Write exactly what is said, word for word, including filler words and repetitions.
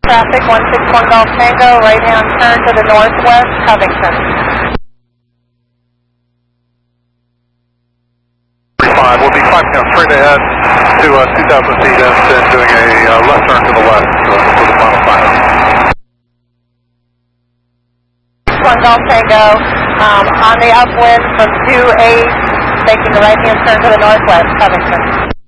traffic, one six one Golf Tango, right-hand turn to the northwest, Covington. five, we'll be five down straight ahead to uh, two thousand feet and then doing a uh, left turn to the west uh, for the final final. one Golf Tango, um, on the upwind from two eight, making the right-hand turn to the northwest, Covington.